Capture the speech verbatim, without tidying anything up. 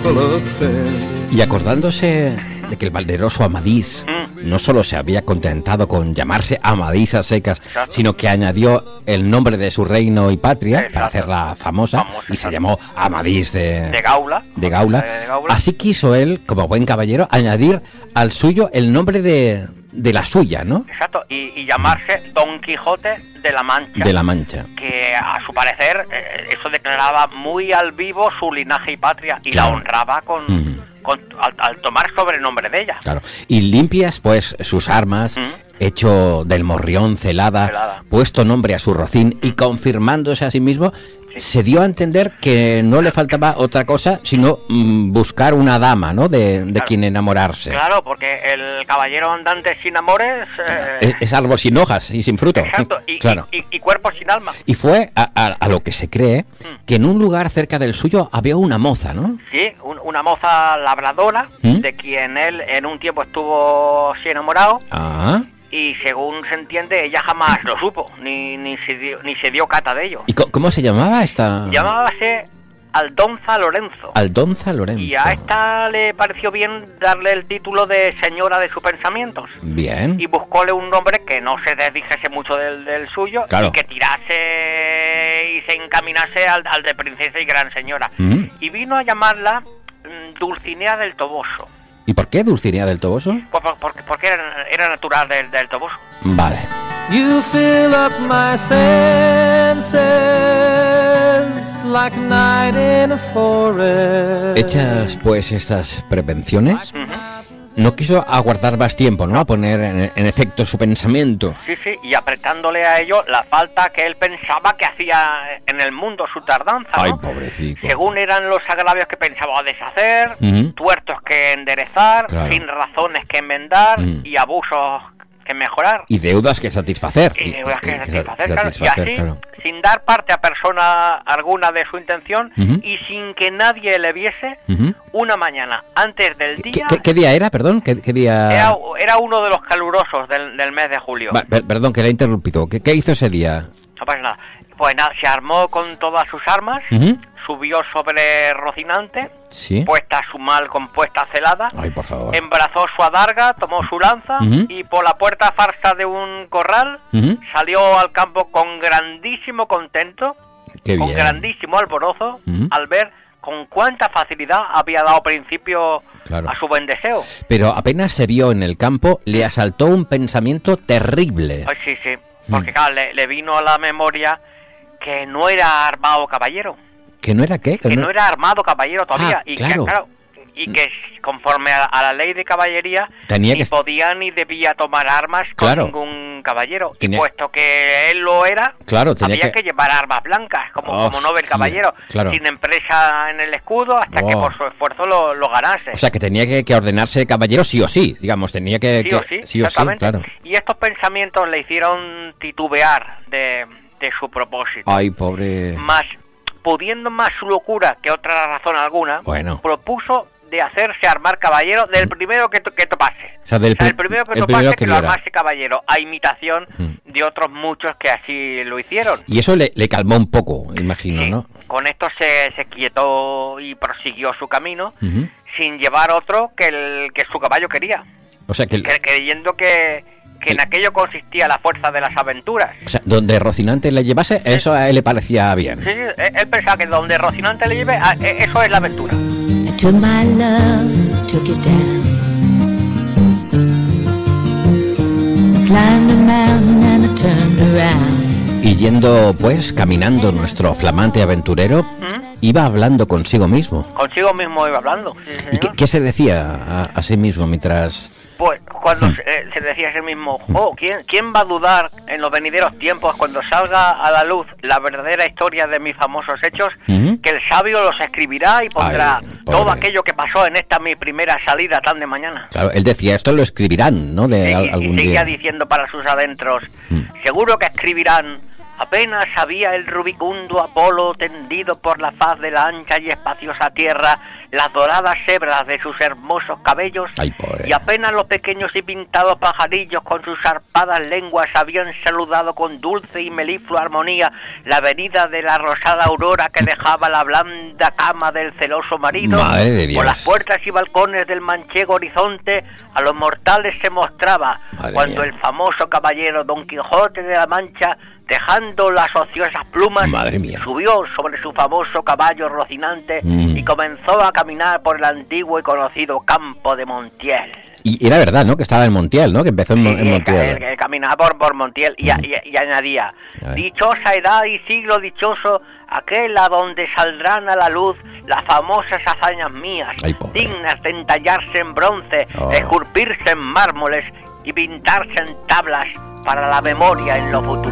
full of sand. Y acordándose de que el valeroso Amadís Mm. no solo se había contentado con llamarse Amadís a secas, Exacto. sino que añadió el nombre de su reino y patria Exacto. para hacerla famosa, Famosa, y se exacto. llamó Amadís de, De Gaula. de Gaula. De Gaula. Así quiso él, como buen caballero, añadir al suyo el nombre de, de la suya, ¿no? Exacto, y, y llamarse Don Quijote de la Mancha. De la Mancha. Que a su parecer eh, eso declaraba muy al vivo su linaje y patria y Claro. la honraba con, Ujú. con al, al tomar sobrenombre de ella. Claro. Y limpias, pues, sus armas, Mm. hecho del morrión celada, Celada. puesto nombre a su rocín y confirmándose a sí mismo, Sí. se dio a entender que no le faltaba otra cosa sino mm, buscar una dama, ¿no? De, de Claro. quien enamorarse. Claro, porque el caballero andante sin amores... eh, Es, es árbol sin hojas y sin fruto. exacto, y, Claro. y, y- y cuerpo sin alma. Y fue a, a- a lo que se cree Mm. que en un lugar cerca del suyo había una moza, ¿no? Sí, un- una moza labradora ¿Mm? de quien él en un tiempo estuvo sí enamorado Ah. y según se entiende ella jamás lo supo, ni, ni, se, dio, ni se dio cata de ello. ¿Y co- cómo se llamaba esta? Llamábase Aldonza Lorenzo. Aldonza Lorenzo. Y a esta le pareció bien darle el título de señora de sus pensamientos. Bien. Y buscóle un nombre que no se desdijese mucho del, del suyo Claro. y que tirase y se encaminase al, al de princesa y gran señora. Mm. Y vino a llamarla mm, Dulcinea del Toboso. ¿Y por qué Dulcinea del Toboso? Pues por- porque, porque era, era natural del, del Toboso. Vale. You fill up my senses like a night in a forest. Hechas pues estas prevenciones, Ujú. no quiso aguardar más tiempo, ¿no? A poner en, en efecto su pensamiento. Sí, sí, y apretándole a ello la falta que él pensaba que hacía en el mundo su tardanza, ¿no? Ay, pobrecito. Según eran los agravios que pensaba deshacer, Ujú. tuertos que enderezar, Claro. sin razones que enmendar Mm. y abusos que mejorar. Y deudas que satisfacer. Y deudas que y- y satisfacer, claro. Y satisfacer, así, claro. sin dar parte a persona alguna de su intención Ujú. y sin que nadie le viese, Ujú. una mañana antes del ¿Qué, día... qué- qué día era, perdón? ¿Qué, qué día...? Era, era uno de los calurosos del, del mes de julio. Va, per- perdón, que le he interrumpido. ¿Qué, qué hizo ese día? No pasa nada. Pues nada, se armó con todas sus armas, Ujú. subió sobre Rocinante, Sí. puesta su mal compuesta celada, Ay, por favor. embrazó su adarga, tomó su lanza Ujú. y por la puerta farsa de un corral Ujú. salió al campo con grandísimo contento, Qué con bien. grandísimo alborozo, Ujú. al ver con cuánta facilidad había dado principio Claro. a su buen deseo. Pero apenas se vio en el campo, le asaltó un pensamiento terrible. Pues sí, sí, porque Mm. claro, le, le vino a la memoria que no era armado caballero. ¿Que no era qué? Que no era armado caballero todavía. Ah, y claro. que, claro, y que conforme a, a la ley de caballería Tenía ni que- podía ni debía tomar armas Claro. con ningún caballero. Tenía- Y puesto que él lo era, Claro, tenía había que... que- llevar armas blancas, como, como Hostia, noble caballero, claro. sin empresa en el escudo, hasta que Oh. por su esfuerzo lo, lo ganase. O sea, que tenía que, que ordenarse caballero sí o sí, digamos, tenía que... sí que- o sí, sí o sí, exactamente. claro. Y estos pensamientos le hicieron titubear de, de su propósito. Ay, pobre... Más, pudiendo más su locura que otra razón alguna, Bueno. propuso de hacerse armar caballero del primero que, to- que topase. O sea, del pri- el primero que el topase primero que, que lo viera. armase caballero, a imitación Mm. de otros muchos que así lo hicieron. Y eso le, le calmó un poco, imagino, Sí, ¿no? con esto se, se quietó y prosiguió su camino, Ujú. sin llevar otro que el que su caballo quería, O sea, que... el- cre- creyendo que, que en aquello consistía la fuerza de las aventuras. o sea, donde Rocinante le llevase, eso a él le parecía bien. Sí, sí, él él pensaba que donde Rocinante le lleve, ah, e- eso es la aventura. I took my love, took it down. I climbed a mountain and I turned around. Y yendo, pues, caminando nuestro flamante aventurero, ¿Mm? iba hablando consigo mismo. Consigo mismo iba hablando. Sí, ¿Y señor. qué, qué se decía a, a sí mismo mientras... Pues cuando Hmm. se, eh, se decía a sí mismo, oh, ¿quién, ¿quién va a dudar en los venideros tiempos cuando salga a la luz la verdadera historia de mis famosos hechos? Ujú. Que el sabio los escribirá y pondrá Ay, todo pobre. aquello que pasó en esta mi primera salida tan de mañana. Claro, él decía, esto lo escribirán, ¿no? De Sí, al- y- algún y seguía día. diciendo para sus adentros, Hmm. seguro que escribirán Apenas había el rubicundo Apolo tendido por la faz de la ancha y espaciosa tierra las doradas hebras de sus hermosos cabellos. Ay, pobre. Y apenas los pequeños y pintados pajarillos con sus zarpadas lenguas habían saludado con dulce y meliflua armonía la venida de la rosada aurora que dejaba la blanda cama del celoso marido. Madre de Dios. Por las puertas y balcones del manchego horizonte a los mortales se mostraba. Madre cuando mía. el famoso caballero Don Quijote de la Mancha, dejando las ociosas plumas, Madre mía. subió sobre su famoso caballo rocinante Mm. y comenzó a caminar por el antiguo y conocido campo de Montiel. Y era verdad, ¿no? Que estaba en Montiel, ¿no? Que empezó en, Mon- en Sí, Montiel. el- el caminaba por, por Montiel y, a- Mm. y, y añadía: A ver. dichosa edad y siglo dichoso aquel a donde saldrán a la luz las famosas hazañas mías, Ay, pobre. dignas de entallarse en bronce, Oh. esculpirse en mármoles y pintarse en tablas para la memoria en lo futuro.